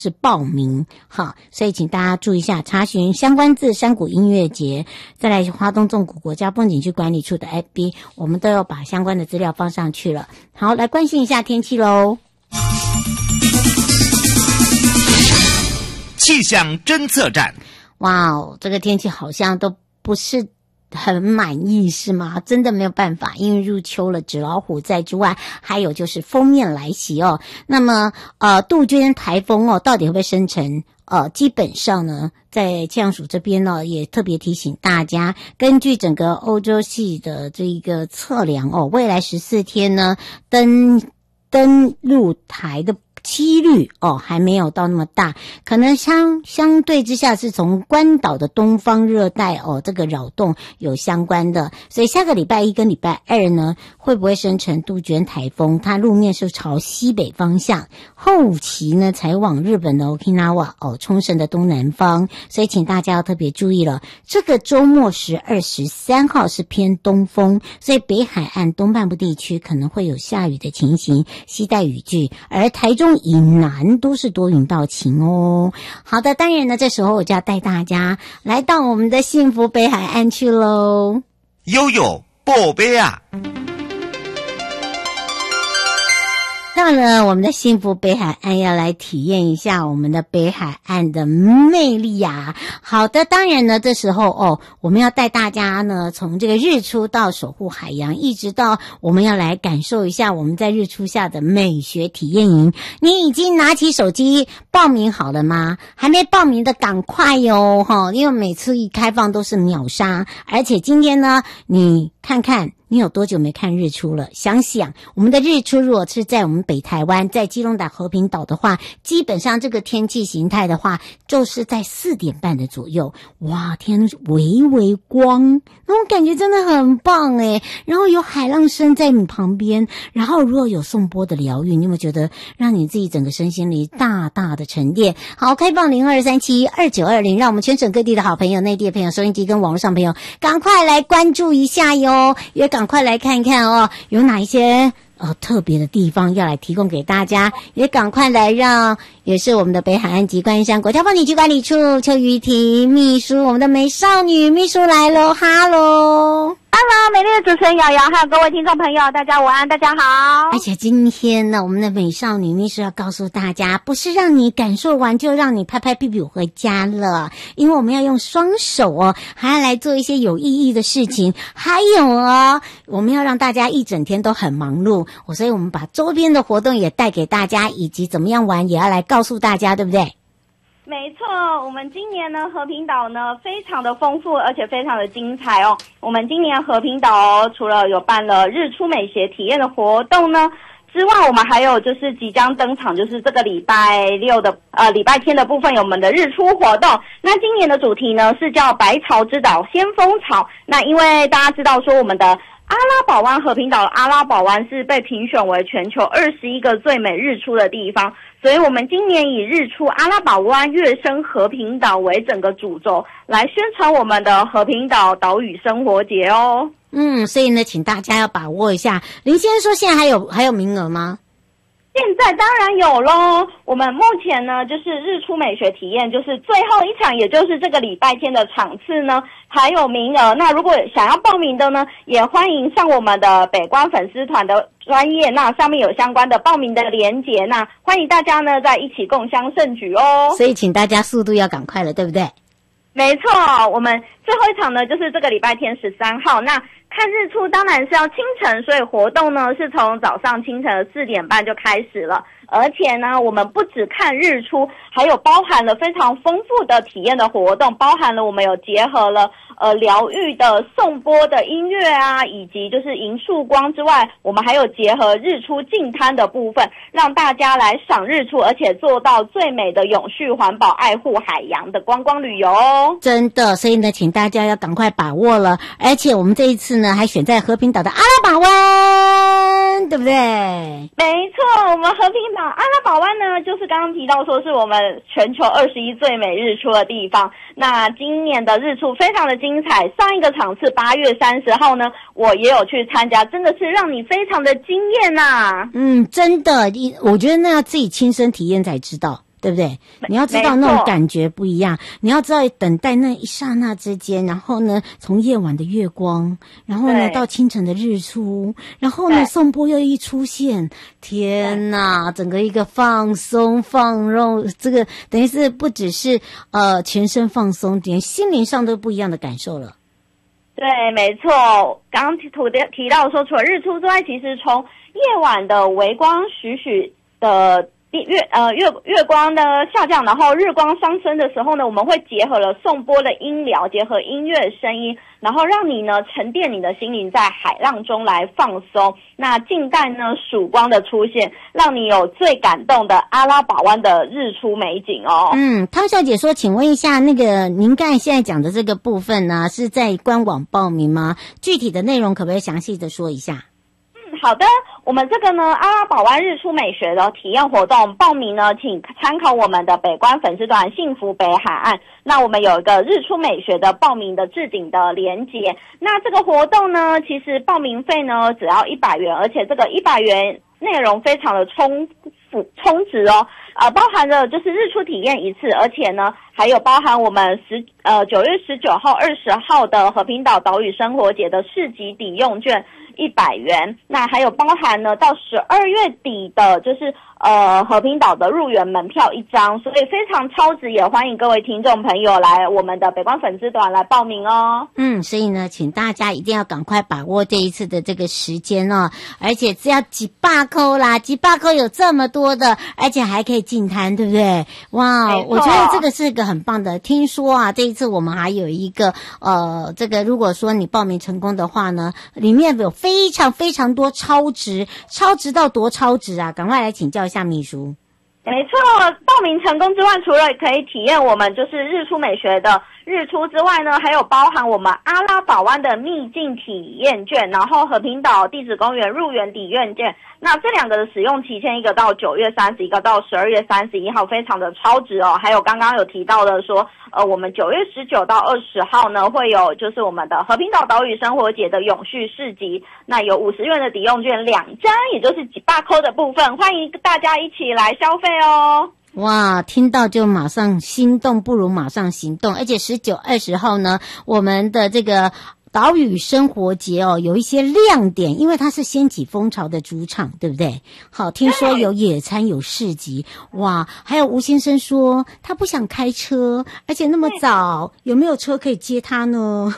是报名，好，所以请大家注意一下，查询相关字山谷音乐节，再来花东纵谷国家风景区管理处的 FB， 我们都有把相关的资料放上去了。好，来关心一下天气咯。 气象侦测站。 哇哦，这个天气好像都不是很满意是吗？真的没有办法，因为入秋了，纸老虎在之外，还有就是锋面来袭哦。那么杜鹃台风哦，到底会不会生成？基本上呢，在气象署这边呢，也特别提醒大家，根据整个欧洲系的这一个测量哦，未来14天呢，登陆台的几率还没有到那么大，可能相对之下是从关岛的东方热带这个扰动有相关的，所以下个礼拜1跟礼拜2呢，会不会生成杜鹃台风？它路面是朝西北方向，后期呢才往日本的 Okinawa 冲绳的东南方，所以请大家要特别注意了。这个周末12、13号是偏东风，所以北海岸东半部地区可能会有下雨的情形，携带雨具，而台中以南都是多云到晴哦。好的，当然呢，这时候我就要带大家来到我们的幸福北海岸去喽。 悠悠宝贝啊！ 到了我们的幸福北海岸，要来体验一下我们的北海岸的魅力呀。好的，当然呢，这时候我们要带大家呢，从这个日出到守护海洋，一直到我们要来感受一下我们在日出下的美学体验营。你已经拿起手机报名好了吗？还没报名的赶快哟，因为每次一开放都是秒杀，而且今天呢，你看看你有多久没看日出了？想想我们的日出如果是在我们北台湾，在基隆岛和平岛的话，基本上这个天气形态的话，就是在4点半的左右。哇，天微微光，那种感觉真的很棒诶。然后有海浪声在你旁边，然后如果有颂钵的疗愈，你有没有觉得让你自己整个身心里大大的沉淀？好，开放02372920，让我们全省各地的好朋友、内地的朋友、收音机跟网络上朋友赶快来关注一下哟，也赶快来看看有哪一些特别的地方要来提供给大家，也赶快来让也是我们的北海岸及观音山国家风景区管理处邱瑜婷秘书，我们的美少女秘书来咯，哈喽。 Hello， 美丽的主持人瑶瑶，还有各位听众朋友，大家午安，大家好。 而且今天呢，我们的美少女秘书要告诉大家，不是让你感受完就让你拍拍屁股回家了，因为我们要用双手还要来做一些有意义的事情，还有我们要让大家一整天都很忙碌，所以我们把周边的活动也带给大家，以及怎么样玩也要来告诉大家，对不对？ 没错，我们今年呢和平岛呢非常的丰富，而且非常的精彩哦。我们今年和平岛除了有办了日出美学体验的活动呢之外，我们还有就是即将登场，就是这个礼拜天的部分有我们的日出活动。那今年的主题呢是叫百草之岛先锋草。那因为大家知道说我们的阿拉堡湾和平岛的阿拉堡湾是被评选为全球21个最美日出的地方，所以我们今年以日出阿拉堡湾跃升和平岛为整个主轴，来宣传我们的和平岛岛屿生活节哦。 所以呢，请大家要把握一下。林先生说现在还有名额吗？ 现在当然有咯，我们目前呢就是日出美学体验，就是最后一场，也就是这个礼拜天的场次呢还有名额。那如果想要报名的呢，也欢迎上我们的北光粉丝团的专页，那上面有相关的报名的连结，那欢迎大家呢在一起共襄盛举哦。 所以请大家速度要赶快了，对不对？ 没错，我们最后一场呢就是这个礼拜天13号，那看日出当然是要清晨，所以活动呢是从早上清晨的4点半就开始了。而且呢，我们不只看日出，还有包含了非常丰富的体验的活动，包含了我们有结合了疗愈的颂钵的音乐啊，以及就是银束光之外，我们还有结合日出净滩的部分，让大家来赏日出，而且做到最美的永续环保爱护海洋的观光旅游哦。 真的，所以呢，请大家要赶快把握了。而且我们这一次呢，还选在和平岛的阿拉堡湾，对不对？ 没错，我们和平岛阿拉堡湾呢，就是刚刚提到说是我们全球21最美日出的地方。那今年的日出非常的精彩，上一个场次8月30号呢，我也有去参加，真的是让你非常的惊艳啊。 真的，我觉得那要自己亲身体验才知道。 对不对？你要知道那种感觉不一样，你要知道等待那一刹那之间，然后呢，从夜晚的月光，然后呢到清晨的日出，然后呢颂钵又一出现，天哪，整个一个放松放肉，这个等于是不只是全身放松，连心灵上都不一样的感受了。 对，没错。刚刚提到说，除了日出之外，其实从夜晚的微光徐徐的月光的下降，然后日光上升的时候呢，我们会结合了颂钵的音疗，结合音乐声音，然后让你呢沉淀你的心灵在海浪中来放松。那静待呢曙光的出现，让你有最感动的阿拉堡湾的日出美景哦。 汤小姐说，请问一下，那个您刚才现在讲的这个部分呢，是在官网报名吗？具体的内容可不可以详细的说一下？ 好的，我们这个呢阿拉堡湾日出美学的体验活动报名呢，请参考我们的北关粉丝团幸福北海岸。那我们有一个日出美学的报名的置顶的连结。那这个活动呢，其实报名费呢只要100元，而且这个100元内容非常的充值哦。包含了就是日出体验一次，而且呢还有包含我们9月19号、20号的和平岛岛屿生活节的市集抵用券100元，那还有包含呢到12月底的就是和平岛的入园门票1张，所以非常超值，也欢迎各位听众朋友来我们的北关粉丝团来报名哦。 所以呢请大家一定要赶快把握这一次的这个时间哦，而且只要几百块啦，几百块有这么多的，而且还可以进摊，对不对？哇，我觉得这个是一个很棒的。听说啊，这一次我们还有一个这个如果说你报名成功的话呢，里面有非常非常多超值到多超值啊！赶快来请教一下秘书。 没错，报名成功之外，除了可以体验我们就是日出美学的日出之外呢，还有包含我们阿拉堡湾的秘境体验券，然后和平岛地质公园入园抵用券。那这两个的使用期限，一个到9月30，一个到12月31号，非常的超值哦。还有刚刚有提到的说，我们9月19到20号呢，会有就是我们的和平岛岛屿生活节的永续市集，那有50元的抵用券2张，也就是几百块的部分，欢迎大家一起来消费哦。 哇，听到就马上心动，不如马上行动。而且19、20号呢，我们的这个岛屿生活节哦，有一些亮点，因为它是掀起风潮的主场，对不对？好，听说有野餐，有市集，哇！还有吴先生说他不想开车，而且那么早，有没有车可以接他呢？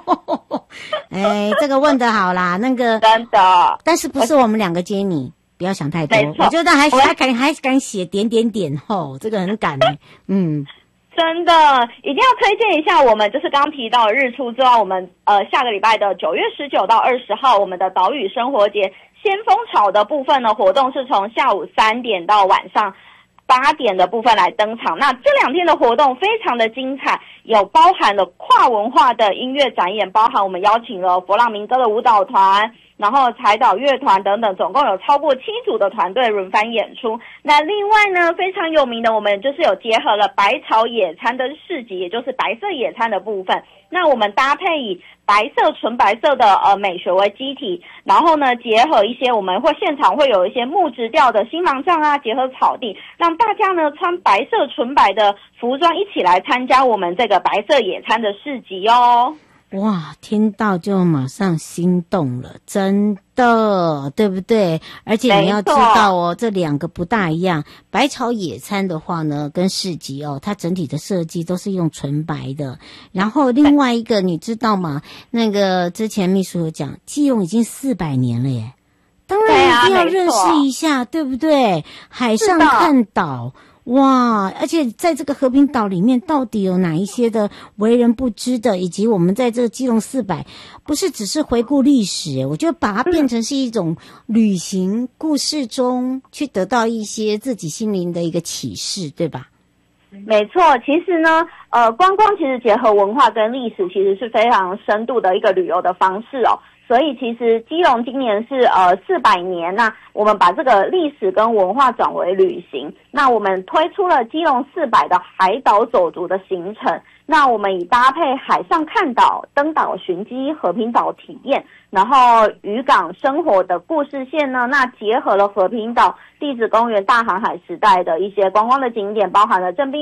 这个问得好啦，那个真的， 但是不是我们2个接你？不要想太多，我觉得还敢写点吼，这个很敢真的一定要推荐一下我们就是刚刚提到的日出之外，我们下个礼拜的9月19到20号，我们的岛屿生活节先锋潮的部分呢，活动是从下午3点到晚上8点的部分来登场。那这2天的活动非常的精彩，有包含了跨文化的音乐展演，包含我们邀请了佛朗明哥的舞蹈团，然后彩岛乐团等等，总共有超过7组的团队轮番演出。那另外呢，非常有名的，我们就是有结合了百草野餐的市集，也就是白色野餐的部分。那我们搭配以纯白色的美学为基体，然后呢结合一些我们现场会有一些木质调的新芒帐啊，结合草地，让大家呢穿白色纯白的服装一起来参加我们这个白色野餐的市集哦。 哇，听到就马上心动了，真的，对不对？而且你要知道哦，这2个不大一样。百草野餐的话呢，跟市集哦，它整体的设计都是用纯白的。然后另外一个你知道吗？那个之前秘书有讲，基隆已经400年了耶，当然一定要认识一下，对不对？海上看岛。哇，而且在这个和平岛里面到底有哪一些的为人不知的，以及我们在这个基隆400不是只是回顾历史，我觉得把它变成是一种旅行故事中去得到一些自己心灵的一个启示，对吧？ 没错，其实呢观光其实结合文化跟历史，其实是非常深度的一个旅游的方式哦。 所以其实基隆今年是400年，那我们把这个历史跟文化转为旅行，那我们推出了基隆400的海岛走读的行程，那我们以搭配海上看岛、登岛寻机、和平岛体验，然后渔港生活的故事线呢，那结合了和平岛、地质公园、大航海时代的一些观光的景点，包含了正滨